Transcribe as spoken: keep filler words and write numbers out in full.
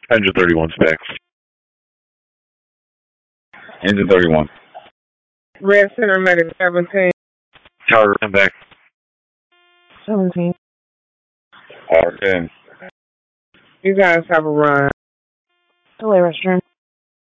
Engine thirty-one specs. Engine thirty-one. Red Center Medic seventeen. Tower, come back. seventeen. R ten. You guys have a run. Delay restroom.